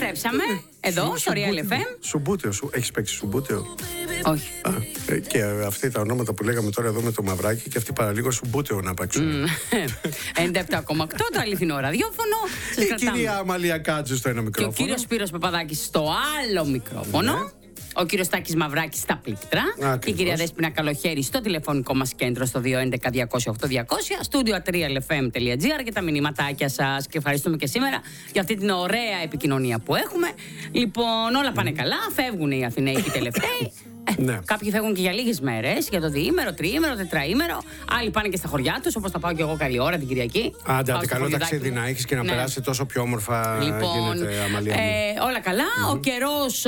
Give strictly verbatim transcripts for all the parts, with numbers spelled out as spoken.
Επιστρέψαμε εδώ στο Real εφ εμ. Σουμπούτεο, σου έχεις παίξει σουμπούτεο? Όχι. Α, και αυτοί τα ονόματα που λέγαμε τώρα εδώ με το μαυράκι και αυτοί παραλίγο σουμπούτεο να παίξουν. ενενήντα επτά κόμμα οκτώ το αληθινό ραδιόφωνο. Η κρατάμε. Κυρία Αμαλία Κάτζου στο ένα μικρόφωνο. Και ο κύριος Σπύρος Παπαδάκης στο άλλο μικρόφωνο. Ναι. Ο κύριος Τάκης Μαυράκης στα πλήκτρα. Ακριβώς. Και η κυρία Δέσποινα Καλοχέρη στο τηλεφωνικό μας κέντρο στο δύο έντεκα διακόσια οκτώ διακόσια, στούντιο at real f m dot g r και τα μηνύματάκια σας. Και ευχαριστούμε και σήμερα για αυτή την ωραία επικοινωνία που έχουμε. Λοιπόν, όλα πάνε καλά. Φεύγουν οι Αθηναίοι και οι τελευταίοι. Ε, ναι. Κάποιοι φεύγουν και για λίγες μέρες, για το διήμερο, τριήμερο, τετραήμερο. Άλλοι πάνε και στα χωριά τους, όπως θα πάω και εγώ καλή ώρα την Κυριακή. Άντε, άντε καλό ταξίδι να έχεις και να ναι. περάσει τόσο πιο όμορφα. Λοιπόν, γίνεται, Αμαλία. Ε, όλα καλά. Mm-hmm. Ο καιρός.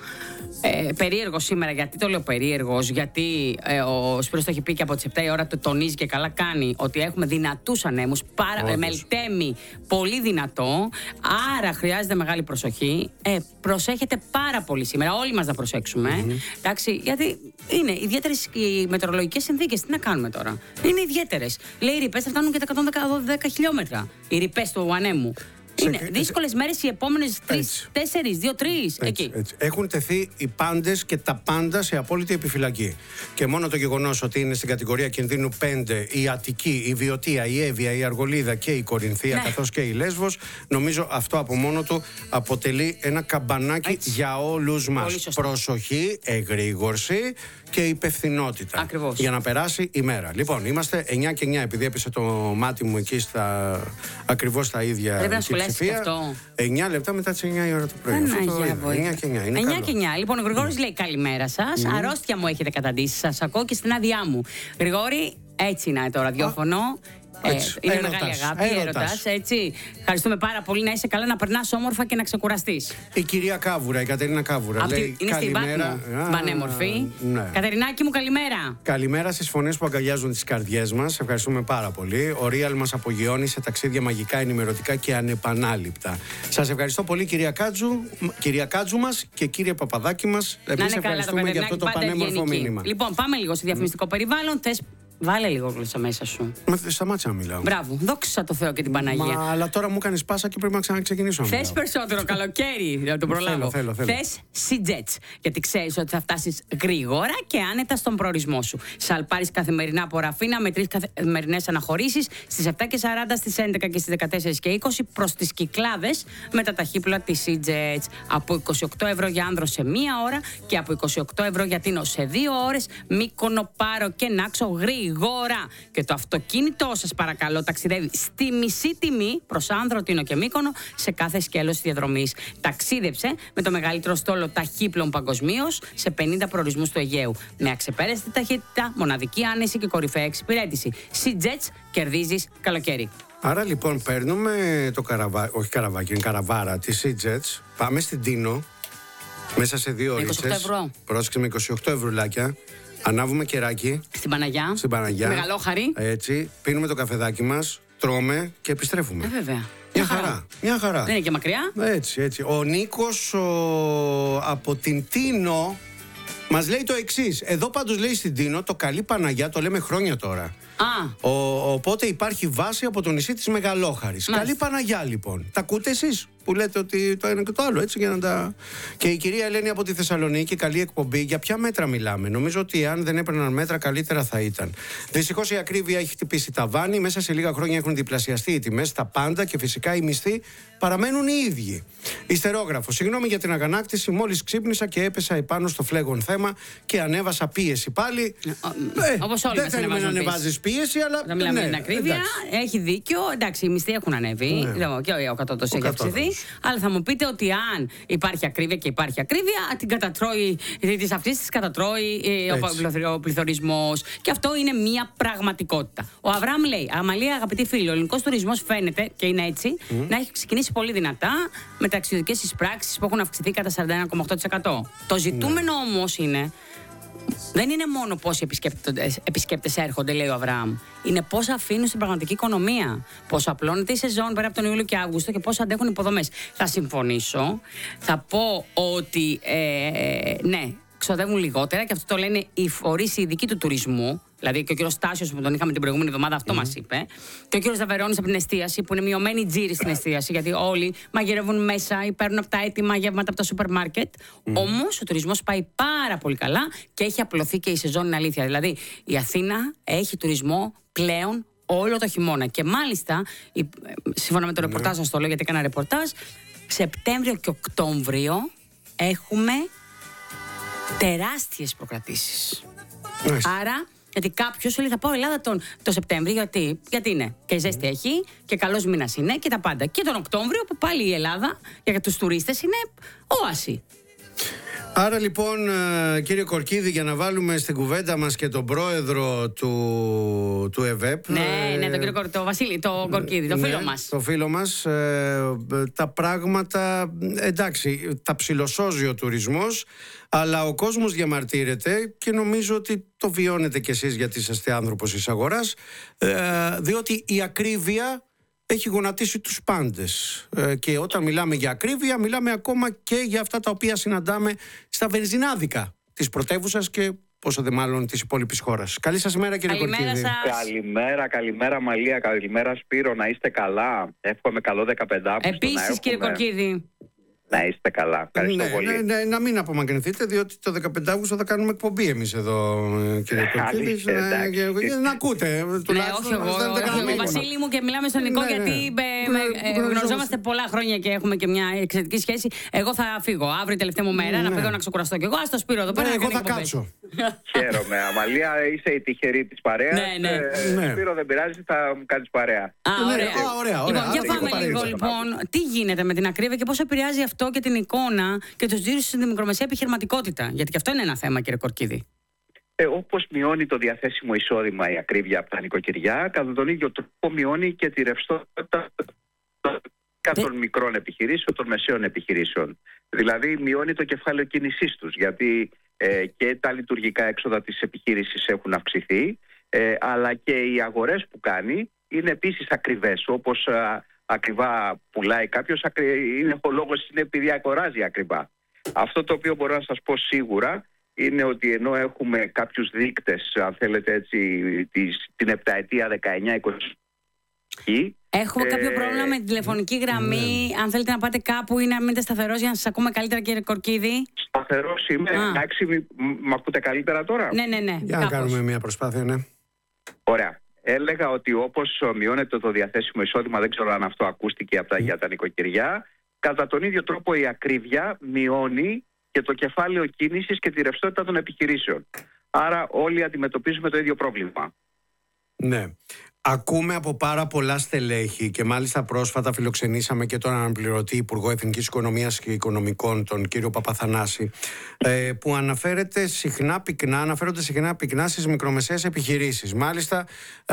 Ε, περίεργο σήμερα, γιατί το λέω περίεργος, γιατί ε, ο Σπύρος το έχει πει και από τις επτά η ώρα του τονίζει και καλά κάνει ότι έχουμε δυνατούς ανέμους, πάρα, μελτέμι πολύ δυνατό, άρα χρειάζεται μεγάλη προσοχή. Ε, προσέχετε πάρα πολύ σήμερα, όλοι μας να προσέξουμε. Mm-hmm. Εντάξει, γιατί είναι ιδιαίτερες οι μετεωρολογικές συνθήκες. Τι να κάνουμε τώρα? Είναι ιδιαίτερες. Λέει οι ρηπές θα φτάνουν και τα εκατόν δέκα χιλιόμετρα. Οι ρηπές του ανέμου. Είναι δύσκολες μέρες οι επόμενες τρεις, τέσσερις, δύο, τρεις. Εκεί. Έτσι. Έχουν τεθεί οι πάντες και τα πάντα σε απόλυτη επιφυλακή. Και μόνο το γεγονός ότι είναι στην κατηγορία κινδύνου πέντε η Αττική, η Βιωτία, η Εύβοια, η Αργολίδα και η Κορινθία, ναι. καθώς και η Λέσβος, νομίζω αυτό από μόνο του αποτελεί ένα καμπανάκι έτσι. Για όλους μας. Προσοχή, εγρήγορση και υπευθυνότητα. Ακριβώς. Για να περάσει η μέρα. Λοιπόν, είμαστε εννιά και εννιά, επειδή έπεσε το μάτι μου εκεί στα ακριβώς τα ίδια. Πρέπει να σου λες και αυτό. εννιά λεπτά μετά τις εννιά η ώρα το πρωί. εννιά και εννιά. εννιά και εννιά. Λοιπόν, ο Γρηγόρης λέει καλημέρα σας. Mm. Αρρώστια μου έχετε καταντήσει. Σας ακούω και στην άδειά μου. Γρηγόρη, έτσι είναι το ραδιόφωνο. Ε, είναι έρωτας, μεγάλη αγάπη, έρωτας. έρωτας, έτσι. Ευχαριστούμε πάρα πολύ. Να είσαι καλά, να περνάς όμορφα και να ξεκουραστείς. Η κυρία Κάβουρα, η Κατερίνα Κάβουρα. Αυτή λέει, είναι στη πανέμορφη. Ναι. Κατερινάκη μου, καλημέρα. Καλημέρα στις φωνές που αγκαλιάζουν τις καρδιές μας. Ευχαριστούμε πάρα πολύ. Ο Real μας απογειώνει σε ταξίδια μαγικά, ενημερωτικά και ανεπανάληπτα. Σας ευχαριστώ πολύ, κυρία Κάτζου, κυρία Κάτζου μας και κύριε Παπαδάκη μας. Επίσης, ευχαριστούμε για αυτό το πανέμορφο μήνυμα. Λοιπόν, πάμε λίγο στο διαφημιστικό περιβάλλον. Θες βάλε λίγο γλώσσα μέσα σου. Μα σταμάτησα να μιλάω. Μπράβο, δόξα τω Θεώ και την Παναγία. Μα, αλλά τώρα μου κάνεις πάσα και πρέπει να ξαναξεκινήσω. Θες περισσότερο καλοκαίρι, να το προλάβω. Θέλω, θέλω, θέλω. Θες Sea-Jets, γιατί ξέρεις ότι θα φτάσεις γρήγορα και άνετα στον προορισμό σου. Σαλπάρεις καθημερινά από Ραφίνα με τρεις καθημερινές αναχωρήσεις στις επτά και σαράντα, στις έντεκα και στις δεκατέσσερις και είκοσι προς τις Κυκλάδες με τα ταχύπλοα της Sea-Jets. Από είκοσι οκτώ ευρώ για άνδρο σε μία ώρα και από είκοσι οκτώ ευρώ για Τίνο σε δύο ώρες. Μύκονο, Πάρο και Νάξο γρήγορα. Γρήγορα. Και το αυτοκίνητό σας παρακαλώ ταξιδεύει στη μισή τιμή προς Άνδρο, Τίνο και Μύκονο σε κάθε σκέλος της διαδρομής. Ταξίδεψε με το μεγαλύτερο στόλο ταχύπλων παγκοσμίως σε πενήντα προορισμούς του Αιγαίου. Με αξεπέραστη ταχύτητα, μοναδική άνεση και κορυφαία εξυπηρέτηση. Sea-Jets, κερδίζεις καλοκαίρι. Άρα λοιπόν παίρνουμε το καραβάκι, όχι καραβάκι, είναι καραβάρα τη Sea-Jets. Πάμε στην Τίνο μέσα σε δύο ώρες. Πρόσεξε με είκοσι οκτώ ευρουλάκια. Ανάβουμε κεράκι. Στην Παναγιά. Στην Παναγιά. Μεγαλόχαρη. Έτσι. Πίνουμε το καφεδάκι μας, τρώμε και επιστρέφουμε. Ε, βέβαια. Μια, Μια χαρά. χαρά. Μια χαρά. Δεν είναι και μακριά. Έτσι, έτσι. Ο Νίκος ο... από την Τίνο μας λέει το εξής. Εδώ πάντως λέει στην Τίνο το καλή Παναγιά, το λέμε χρόνια τώρα. Α. Ο, οπότε υπάρχει βάση από το νησί της Μεγαλόχαρης. Μάλιστα. Καλή Παναγιά λοιπόν. Τα ακούτε εσείς που λέτε ότι το ένα και το άλλο, έτσι για να τα. Και η κυρία Ελένη από τη Θεσσαλονίκη, καλή εκπομπή. Για ποια μέτρα μιλάμε? Νομίζω ότι αν δεν έπαιρναν μέτρα, καλύτερα θα ήταν. Δυστυχώς η ακρίβεια έχει χτυπήσει ταβάνι. Μέσα σε λίγα χρόνια έχουν διπλασιαστεί οι τιμές στα πάντα και φυσικά οι μισθοί παραμένουν οι ίδιοι. Ιστερόγραφο. Συγγνώμη για την αγανάκτηση. Μόλις ξύπνησα και έπεσα επάνω στο φλέγον θέμα και ανέβασα πίεση πάλι. Ε, Όπως όλοι δεν θέλουμε να ανεβάζει πίεση, αλλά. Δεν μιλάμε για την ακρίβεια. Έχει δίκιο. Εντάξει, οι μισθοί έχουν ανέβει. Ναι. Και ο κατώτατος έχει αυξηθεί. Αλλά θα μου πείτε ότι αν υπάρχει ακρίβεια και υπάρχει ακρίβεια, την κατατρώει, της αυτής της κατατρώει ε, ο πληθωρισμός. Και αυτό είναι μια πραγματικότητα. Ο Αβραάμ λέει: Αμαλία, αγαπητοί φίλοι, ο ελληνικός τουρισμός φαίνεται και είναι έτσι mm. να έχει ξεκινήσει πολύ δυνατά με ταξιδιωτικές εισπράξεις που έχουν αυξηθεί κατά σαράντα ένα κόμμα οκτώ τοις εκατό. Το ζητούμενο mm. όμως είναι. Δεν είναι μόνο πόσοι επισκέπτες έρχονται, λέει ο Αβραάμ. Είναι πώς αφήνουν στην πραγματική οικονομία. Πώς απλώνεται η σεζόν πέρα από τον Ιούλιο και Αύγουστο και πώς αντέχουν οι υποδομές. Θα συμφωνήσω. Θα πω ότι ε, ναι, ξοδεύουν λιγότερα και αυτό το λένε οι φορείς οι ειδικοί του τουρισμού. Δηλαδή και ο κύριος Στάσιος που τον είχαμε την προηγούμενη εβδομάδα, αυτό mm. μας είπε. Και ο κύριος Δαβερώνης από την εστίαση, που είναι μειωμένη τζίρη στην εστίαση, γιατί όλοι μαγειρεύουν μέσα ή παίρνουν από τα έτοιμα γεύματα από τα σούπερ μάρκετ. Mm. Όμως ο τουρισμός πάει πάρα πολύ καλά και έχει απλωθεί και η σεζόν, είναι αλήθεια. Δηλαδή η Αθήνα έχει τουρισμό πλέον όλο το χειμώνα. Και μάλιστα, σύμφωνα με το ρεπορτάζ, σας το λέω γιατί έκανα ρεπορτάζ, Σεπτέμβριο και Οκτώβριο έχουμε τεράστιες προκρατήσεις. Mm. Άρα. Γιατί κάποιο λέει θα πάω Ελλάδα τον, το Σεπτέμβριο, γιατί, γιατί είναι. Και ζέστη έχει και καλός μήνας είναι και τα πάντα. Και τον Οκτώβριο που πάλι η Ελλάδα για τους τουρίστες είναι όαση. Άρα λοιπόν, κύριε Κορκίδη, για να βάλουμε στην κουβέντα μας και τον πρόεδρο του, του ΕΒΕΠ. Ναι, ναι, τον κύριο Κορ, το Βασίλη, το Κορκίδη, το φίλο ναι, μας. Το φίλο μας, ε, τα πράγματα, εντάξει, τα ψιλοσώζει ο τουρισμός, αλλά ο κόσμος διαμαρτύρεται και νομίζω ότι το βιώνετε κι εσείς γιατί είσαστε άνθρωπος της αγοράς, ε, διότι η ακρίβεια έχει γονατίσει τους πάντες. Ε, και όταν μιλάμε για ακρίβεια, μιλάμε ακόμα και για αυτά τα οποία συναντάμε στα βενζινάδικα της πρωτεύουσας και πόσο δε μάλλον της υπόλοιπης χώρας. Καλή σας ημέρα, κύριε Κορκίδη. Καλημέρα, καλημέρα Μαλία, καλημέρα Σπύρο, να είστε καλά. Εύχομαι καλό δεκαπέντε Αύγουστο. Επίσης, κύριε Κορκίδη. Να είστε καλά. Ευχαριστώ ναι, πολύ. Ναι, ναι, να μην απομακρυνθείτε, διότι το δεκαπέντε Αυγούστου θα κάνουμε εκπομπή εμείς εδώ, κύριε Κορκίδη. Να, να ακούτε. Ναι, όχι εγώ. Εγώ, Βασίλη μου, και μιλάμε στον Νικό, ναι, γιατί ναι, γνωριζόμαστε πολλά χρόνια και έχουμε και μια εξαιρετική σχέση. Εγώ θα φύγω αύριο, τελευταία μου μέρα, ναι, να φύγω να ξεκουραστώ κι εγώ. Α το Σπύρο εδώ πέρα. Ναι, εγώ θα κάτσω. Χαίρομαι. Αμαλία, είσαι η τυχερή της παρέας. Ναι, ναι. Σπύρο, δεν πειράζει, θα μου κάνεις παρέα. Α, ωραία. Λοιπόν, για πάμε λίγο λοιπόν. Τι γίνεται με την ακρίβεια και πώς επηρεάζει αυτό και την εικόνα και τους τζίρους στην μικρομεσαία επιχειρηματικότητα? Γιατί και αυτό είναι ένα θέμα, κύριε Κορκίδη. Ε, όπως μειώνει το διαθέσιμο εισόδημα η ακρίβεια από τα νοικοκυριά, κατά τον ίδιο τρόπο μειώνει και τη ρευστότητα των μικρών επιχειρήσεων, των μεσαίων επιχειρήσεων. Δηλαδή μειώνει το κεφάλαιο κίνησής τους, γιατί ε, και τα λειτουργικά έξοδα της επιχείρησης έχουν αυξηθεί, ε, αλλά και οι αγορές που κάνει είναι επίσης ακριβές, όπως α, ακριβά πουλάει κάποιος, είναι ο λόγος είναι επειδή αγοράζει ακριβά. Αυτό το οποίο μπορώ να σας πω σίγουρα είναι ότι ενώ έχουμε κάποιους δείκτες, αν θέλετε έτσι, της, την επταετία δεκαεννιά είκοσι. Έχουμε ε, κάποιο πρόβλημα με τη τηλεφωνική γραμμή. Ναι. Αν θέλετε να πάτε κάπου ή να μείνετε σταθερός για να σας ακούμε καλύτερα, κύριε Κορκίδη. Σταθερός είμαι. Εντάξει, μ' ακούτε καλύτερα τώρα? Ναι, ναι, ναι. Για να κάνουμε μια προσπάθεια, ναι. Ωραία. Έλεγα ότι όπως μειώνεται το διαθέσιμο εισόδημα, δεν ξέρω αν αυτό ακούστηκε από τα, mm. για τα νοικοκυριά, κατά τον ίδιο τρόπο η ακρίβεια μειώνει και το κεφάλαιο κίνησης και τη ρευστότητα των επιχειρήσεων. Άρα όλοι αντιμετωπίζουμε το ίδιο πρόβλημα. Ναι. Ακούμε από πάρα πολλά στελέχη και μάλιστα πρόσφατα φιλοξενήσαμε και τον αναπληρωτή Υπουργό Εθνικής Οικονομίας και Οικονομικών, τον κύριο Παπαθανάση, που αναφέρεται συχνά πυκνά, αναφέρονται συχνά πυκνά στις μικρομεσαίες επιχειρήσεις. Μάλιστα,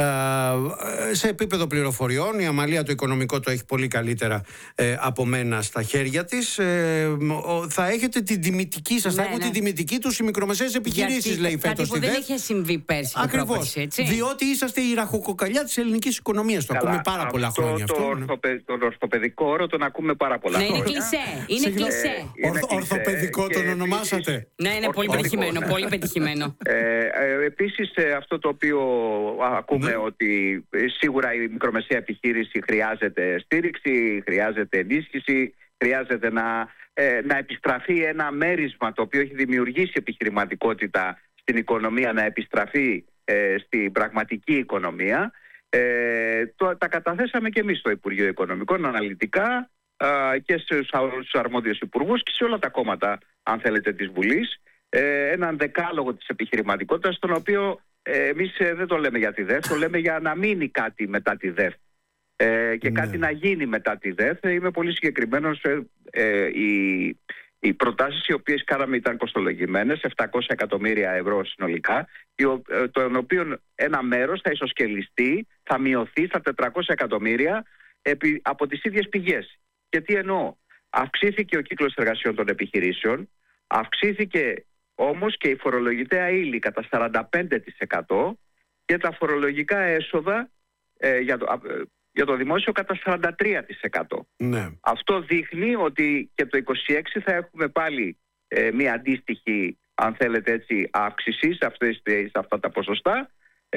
σε επίπεδο πληροφοριών, η Αμαλία το οικονομικό το έχει πολύ καλύτερα από μένα στα χέρια της. Θα έχετε την τιμητική σας, ναι, θα έχουν, ναι, την τιμητική τους οι μικρομεσαίες επιχειρήσεις, λέει φέτος. Κάτι που δεν είχε συμβεί πέρσι. Ακριβώς, έτσι. Διότι είσαστε η ραχοκοκαλιά της ελληνικής οικονομίας. Το ακούμε πάρα πολλά αυτό χρόνια το, αυτό. Ορθοπαι, τον ορθοπαιδικό όρο τον ακούμε πάρα πολλά ναι, χρόνια. Είναι κλισέ. Είναι κλισέ. Ε, Ορθ, ορθοπαιδικό τον επίσης, ονομάσατε. Ναι, είναι πολύ πετυχημένο. Πολύ πετυχημένο. Ε, ε, επίσης αυτό το οποίο ακούμε, ναι, ότι σίγουρα η μικρομεσαία επιχείρηση χρειάζεται στήριξη, χρειάζεται ενίσχυση, χρειάζεται να, ε, να επιστραφεί ένα μέρισμα το οποίο έχει δημιουργήσει επιχειρηματικότητα στην οικονομία, να επιστραφεί ε, στην πραγματική οικονομία. Ε, το, τα καταθέσαμε και εμείς στο Υπουργείο Οικονομικών αναλυτικά α, και στους αρμόδιους υπουργούς και σε όλα τα κόμματα, αν θέλετε, της Βουλής, ε, έναν δεκάλογο της επιχειρηματικότητας, τον οποίο ε, εμείς ε, δεν το λέμε για τη ΔΕΘ, το λέμε για να μείνει κάτι μετά τη ΔΕΘ ε, και ναι, κάτι να γίνει μετά τη ΔΕΘ. Είμαι πολύ συγκεκριμένος. Ε, ε, οι, οι προτάσεις οι οποίες κάναμε ήταν κοστολογημένες, επτακόσια εκατομμύρια ευρώ συνολικά, των οποίων ένα μέρος θα ισοσκελιστεί, θα μειωθεί στα τετρακόσια εκατομμύρια επί, από τις ίδιες πηγές. Και τι εννοώ? Αυξήθηκε ο κύκλος εργασιών των επιχειρήσεων, αυξήθηκε όμως και η φορολογητέα ύλη κατά σαράντα πέντε τοις εκατό και τα φορολογικά έσοδα ε, για, το, ε, για το δημόσιο κατά σαράντα τρία τοις εκατό. Ναι. Αυτό δείχνει ότι και το είκοσι έξι θα έχουμε πάλι ε, μια αντίστοιχη αν θέλετε έτσι, αύξηση σε, αυτές, σε αυτά τα ποσοστά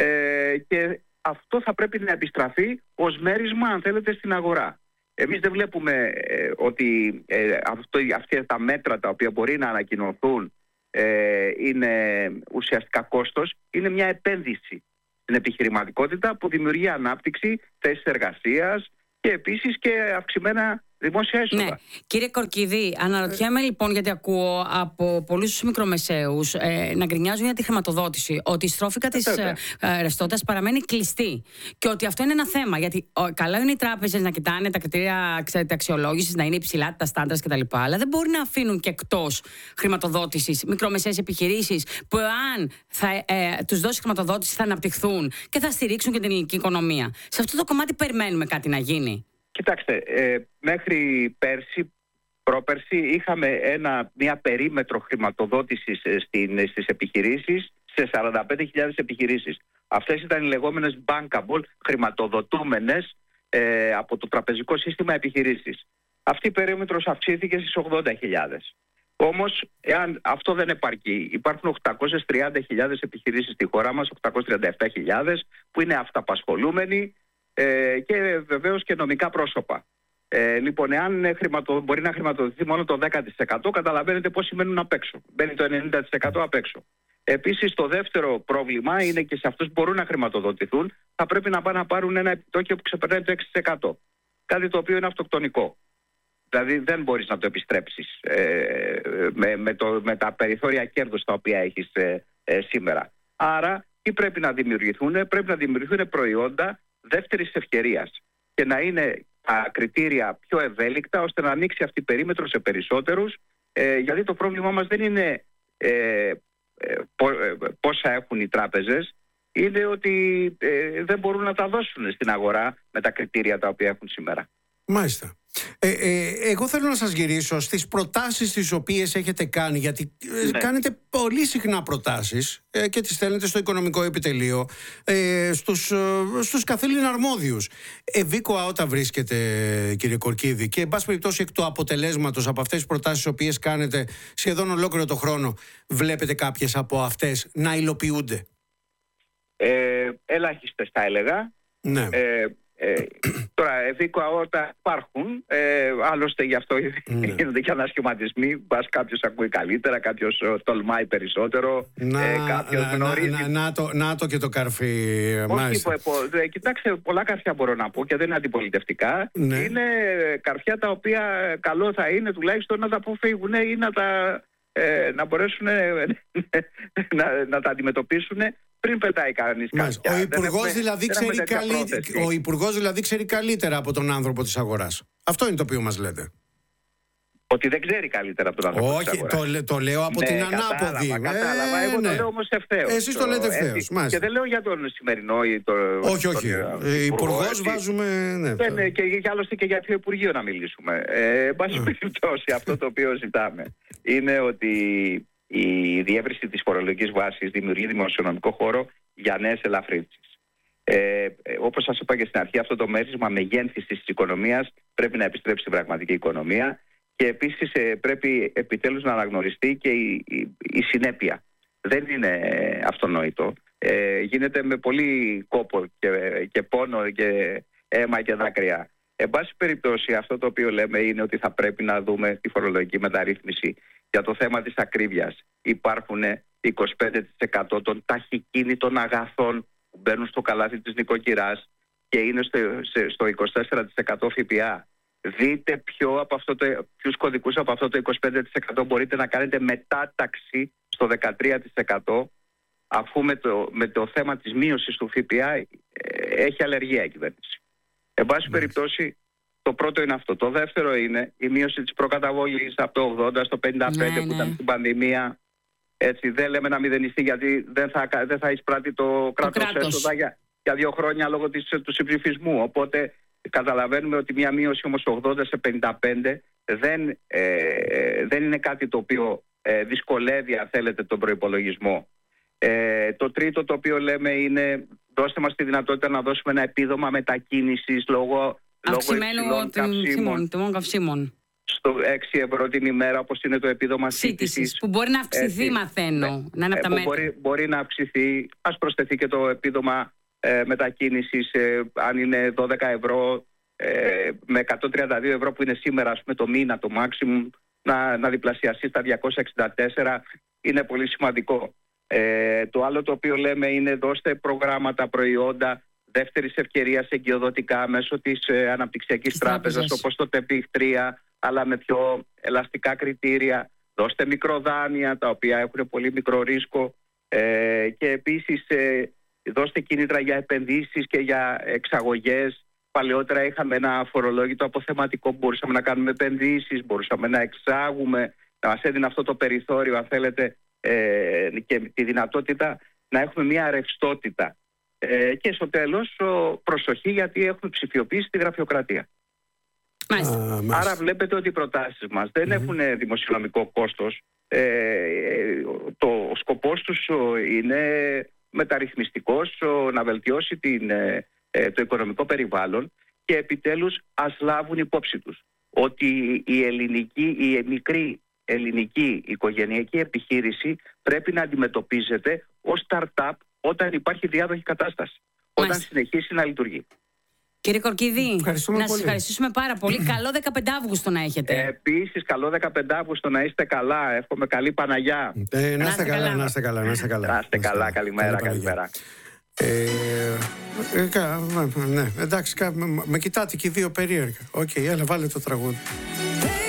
ε, και αυτό θα πρέπει να επιστραφεί ως μέρισμα, αν θέλετε, στην αγορά. Εμείς δεν βλέπουμε ε, ότι ε, αυτό, αυτά τα μέτρα τα οποία μπορεί να ανακοινωθούν ε, είναι ουσιαστικά κόστος, είναι μια επένδυση στην επιχειρηματικότητα που δημιουργεί ανάπτυξη, θέσεις εργασίας και επίσης και αυξημένα δημόσια έσοδα. Ναι. Κύριε Κορκίδη, αναρωτιέμαι λοιπόν, γιατί ακούω από πολλούς μικρομεσαίους ε, να γκρινιάζουν για τη χρηματοδότηση, ότι η στρόφικα της ε, ε, ρευστότητας παραμένει κλειστή και ότι αυτό είναι ένα θέμα. Γιατί ο, καλά είναι οι τράπεζες να κοιτάνε τα κριτήρια αξιολόγησης, να είναι υψηλά τα στάνταρς κτλ. Αλλά δεν μπορεί να αφήνουν και εκτός χρηματοδότησης μικρομεσαίες επιχειρήσεις που, αν θα ε, τους δώσει χρηματοδότηση, θα αναπτυχθούν και θα στηρίξουν και την ελληνική οικονομία. Σε αυτό το κομμάτι περιμένουμε κάτι να γίνει. Κοιτάξτε, ε, μέχρι πέρσι, πρόπερσι, είχαμε ένα, μια περίμετρο χρηματοδότησης στην, στις επιχειρήσεις σε σαράντα πέντε χιλιάδες επιχειρήσεις. Αυτές ήταν οι λεγόμενες bankable, χρηματοδοτούμενες ε, από το τραπεζικό σύστημα επιχειρήσεις. Αυτή η περίμετρος αυξήθηκε στις ογδόντα χιλιάδες. Όμως, εάν αυτό δεν επαρκεί, υπάρχουν οκτακόσιες τριάντα χιλιάδες επιχειρήσεις στη χώρα μας, οκτακόσιες τριάντα επτά χιλιάδες που είναι αυταπασχολούμενοι, Ε, και βεβαίως και νομικά πρόσωπα. Ε, λοιπόν, εάν χρηματο, μπορεί να χρηματοδοτηθεί μόνο το δέκα τοις εκατό, καταλαβαίνετε πόσοι μένουν απ' έξω. Μπαίνει το ενενήντα τοις εκατό απ' έξω. Επίσης, το δεύτερο πρόβλημα είναι και σε αυτούς που μπορούν να χρηματοδοτηθούν, θα πρέπει να πάνε να πάρουν ένα επιτόκιο που ξεπερνάει το έξι τοις εκατό. Κάτι το οποίο είναι αυτοκτονικό. Δηλαδή, δεν μπορείς να το επιστρέψεις ε, με, με, το, με τα περιθώρια κέρδους τα οποία έχεις ε, ε, σήμερα. Άρα, τι πρέπει να δημιουργηθούν? Πρέπει να δημιουργηθούν προϊόντα δεύτερης ευκαιρίας και να είναι τα κριτήρια πιο ευέλικτα ώστε να ανοίξει αυτή η περίμετρο σε περισσότερους, ε, γιατί το πρόβλημά μας δεν είναι ε, ε, πόσα έχουν οι τράπεζες, είναι ότι ε, δεν μπορούν να τα δώσουν στην αγορά με τα κριτήρια τα οποία έχουν σήμερα. Μάλιστα. Ε, ε, εγώ θέλω να σας γυρίσω στις προτάσεις τις οποίες έχετε κάνει, γιατί ναι. κάνετε πολύ συχνά προτάσεις ε, και τις στέλνετε στο Οικονομικό Επιτελείο, ε, στους, ε, στους καθήλυνα αρμόδιους. Ευήκοα όταν βρίσκεται, κύριε Κορκίδη, και εν πάση περιπτώσει εκ του αποτελέσματος από αυτές τις προτάσεις τις οποίες κάνετε σχεδόν ολόκληρο το χρόνο, βλέπετε κάποιες από αυτές να υλοποιούνται? Ε, ελάχιστες θα έλεγα. Ναι. Ε, Ε, τώρα, ευήκοα όταν υπάρχουν, ε, άλλωστε γι' αυτό ναι. γίνονται και ανασχηματισμοί. Μπας κάποιος ακούει καλύτερα, κάποιος τολμάει περισσότερο, να, ε, κάποιος να, γνωρίζει. Να, να, να, το, να το και το καρφί, μάλιστα. Όχι, πο, ε, κοιτάξτε, πολλά καρφιά μπορώ να πω και δεν είναι αντιπολιτευτικά. Ναι. Είναι καρφιά τα οποία καλό θα είναι τουλάχιστον να τα αποφύγουν ή να, τα, ε, να μπορέσουν ε, να, να τα αντιμετωπίσουν πριν πετάει κανείς κάποια. Ο Υπουργός δηλαδή, δηλαδή ξέρει καλύτερα από τον άνθρωπο της αγοράς. Αυτό είναι το οποίο μας λέτε. Ότι δεν ξέρει καλύτερα από τον άνθρωπο της αγοράς. Όχι, το, το λέω από ναι, την κατάλαβα, ανάποδη. Κατάλαβα, ε, εγώ ναι. το λέω όμως ευθέως. Εσείς το λέτε ευθέως. Και δεν λέω για τον σημερινό ή το, όχι, όχι. Υπουργός βάζουμε... Ναι, δεν, το... και, και άλλωστε και για ποιο Υπουργείο να μιλήσουμε. Ε, εν πάση περιπτώσει, αυτό το οποίο ζητάμε είναι ότι η διεύρυνση της φορολογικής βάσης δημιουργεί δημοσιονομικό χώρο για νέες ελαφρύνσεις. Ε, όπως σας είπα και στην αρχή, αυτό το μέρισμα μεγένθησης της οικονομίας πρέπει να επιστρέψει στην πραγματική οικονομία και επίσης ε, πρέπει επιτέλους να αναγνωριστεί και η, η, η συνέπεια. Δεν είναι αυτονόητο. Ε, γίνεται με πολύ κόπο και, και πόνο και αίμα και δάκρυα. Εν πάση περιπτώσει, αυτό το οποίο λέμε είναι ότι θα πρέπει να δούμε τη φορολογική μεταρρύθμιση για το θέμα της ακρίβειας. Υπάρχουν είκοσι πέντε τοις εκατό των ταχυκίνητων αγαθών που μπαίνουν στο καλάθι της νοικοκυράς και είναι στο, στο είκοσι τέσσερα τοις εκατό ΦΠΑ. Δείτε ποιο από αυτό το, ποιους κωδικούς από αυτό το είκοσι πέντε τοις εκατό μπορείτε να κάνετε μετάταξη στο δεκατρία τοις εκατό, αφού με το, με το θέμα της μείωσης του ΦΠΑ ε, έχει αλλεργία η κυβέρνηση. Εν πάση mm. περιπτώσει, το πρώτο είναι αυτό. Το δεύτερο είναι η μείωση της προκαταβολής από το ογδόντα στο πενήντα πέντε ναι, που ήταν ναι. στην πανδημία. Έτσι, δεν λέμε να μηδενιστεί γιατί δεν θα, δεν θα εισπράττει το κράτος έσοδα για, για δύο χρόνια λόγω της, του συμψηφισμού. Οπότε καταλαβαίνουμε ότι μια μείωση όμως ογδόντα σε πενήντα πέντε δεν, ε, δεν είναι κάτι το οποίο ε, δυσκολεύει, αν θέλετε, τον προϋπολογισμό. Ε, το τρίτο το οποίο λέμε είναι δώστε μας τη δυνατότητα να δώσουμε ένα επίδομα μετακίνησης λόγω, λόγω υψηλών καυσίμων. καυσίμων. στο έξι ευρώ την ημέρα, όπως είναι το επίδομα σύντησης. Που μπορεί να αυξηθεί, ε, μαθαίνω. Ναι, να είναι από τα μέτρα. Μπορεί, μπορεί να αυξηθεί. Ας προσθεθεί και το επίδομα ε, μετακίνησης, ε, αν είναι δώδεκα ευρώ, ε, με εκατόν τριάντα δύο ευρώ που είναι σήμερα, ας πούμε, το μήνα, το maximum, να, να διπλασιαστεί στα διακόσια εξήντα τέσσερα, είναι πολύ σημαντικό. Ε, το άλλο το οποίο λέμε είναι δώστε προγράμματα, προϊόντα δεύτερης ευκαιρίας εγκυοδοτικά μέσω της ε, Αναπτυξιακής Τράπεζας, όπως το ΤΕΠΙΧ τρία, αλλά με πιο ελαστικά κριτήρια. Δώστε μικροδάνεια, τα οποία έχουν πολύ μικρό ρίσκο, ε, και επίσης ε, δώστε κίνητρα για επενδύσεις και για εξαγωγές. Παλαιότερα είχαμε ένα φορολόγητο αποθεματικό που μπορούσαμε να κάνουμε επενδύσεις, μπορούσαμε να εξάγουμε, να μας έδινε αυτό το περιθώριο, αν θέλετε, ε, και τη δυνατότητα να έχουμε μια ρευστότητα. Ε, και στο τέλος, προσοχή, γιατί έχουμε ψηφιοποιήσει τη γραφειοκρατία. Μάλιστα. Άρα βλέπετε ότι οι προτάσεις μας δεν mm-hmm. έχουν δημοσιονομικό κόστος. Ε, το, ο σκοπός τους είναι μεταρρυθμιστικός, να βελτιώσει την, ε, το οικονομικό περιβάλλον, και επιτέλους ας λάβουν υπόψη τους ότι η, ελληνική, η μικρή ελληνική οικογενειακή επιχείρηση πρέπει να αντιμετωπίζεται ως startup όταν υπάρχει διάδοχη κατάσταση, όταν Μάλιστα. συνεχίσει να λειτουργεί. Κύριε Κορκίδη, να πολύ. σας ευχαριστήσουμε πάρα πολύ. Καλό δεκαπέντε Αυγούστου να έχετε. Ε, επίσης, καλό δεκαπέντε Αυγούστου, να είστε καλά. Εύχομαι καλή Παναγιά. Ε, να είστε καλά, να είστε καλά. Να είστε καλά, να είστε καλά. Καλημέρα, καλημέρα. Ε, ε, κα, ναι, εντάξει, κα, με, με κοιτάτε και οι δύο περίεργα. Οκ, okay, έλα, βάλε το τραγούδι.